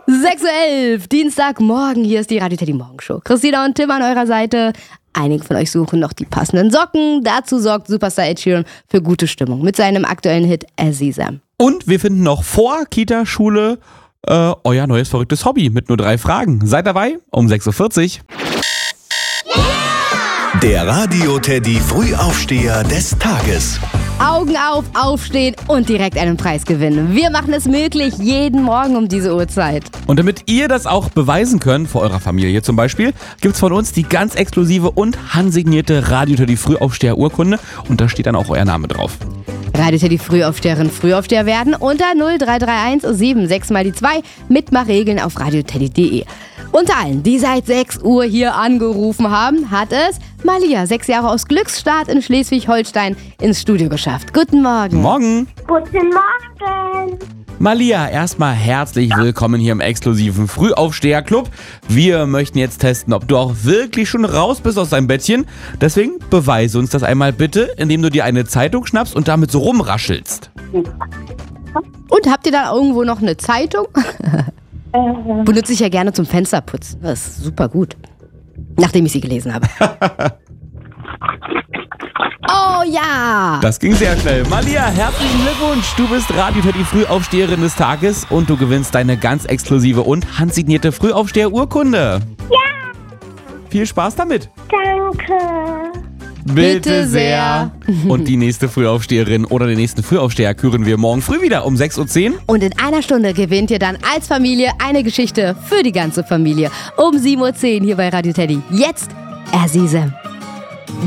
6:11 Uhr, Dienstagmorgen, hier ist die Radio Teddy Morgenshow. Christina und Tim an eurer Seite. Einige von euch suchen noch die passenden Socken. Dazu sorgt Superstar Ed Sheeran für gute Stimmung mit seinem aktuellen Hit Azizam. Und wir finden noch vor Kita-Schule euer neues verrücktes Hobby mit nur 3 Fragen. Seid dabei um 6:40 Uhr. Der Radio Teddy Frühaufsteher des Tages. Augen auf, aufstehen und direkt einen Preis gewinnen. Wir machen es möglich, jeden Morgen um diese Uhrzeit. Und damit ihr das auch beweisen könnt, vor eurer Familie zum Beispiel, gibt's von uns die ganz exklusive und handsignierte Radio Teddy Frühaufsteher-Urkunde. Und da steht dann auch euer Name drauf. Radio Teddy Frühaufsteherin, Frühaufsteher werden unter 0331 76 mal die 2. Mitmachregeln auf radioteddy.de. Unter allen, die seit 6 Uhr hier angerufen haben, hat es Malia, 6 Jahre aus Glücksstadt in Schleswig-Holstein, ins Studio geschafft. Guten Morgen. Morgen. Guten Morgen. Malia, erstmal herzlich willkommen hier im exklusiven Frühaufsteher-Club. Wir möchten jetzt testen, ob du auch wirklich schon raus bist aus deinem Bettchen. Deswegen beweise uns das einmal bitte, indem du dir eine Zeitung schnappst und damit so rumraschelst. Und habt ihr da irgendwo noch eine Zeitung? Benutze ich ja gerne zum Fensterputzen. Das ist super gut. Nachdem ich sie gelesen habe. Oh ja! Das ging sehr schnell. Malia, herzlichen Glückwunsch. Du bist Radio Teddy Frühaufsteherin des Tages und du gewinnst deine ganz exklusive und handsignierte Frühaufsteher-Urkunde. Ja, Viel Spaß damit. danke. Bitte sehr. Und die nächste Frühaufsteherin oder den nächsten Frühaufsteher küren wir morgen früh wieder um 6:10 Uhr. Und in einer Stunde gewinnt ihr dann als Familie eine Geschichte für die ganze Familie. Um 7:10 Uhr hier bei Radio Teddy. Jetzt Azizam.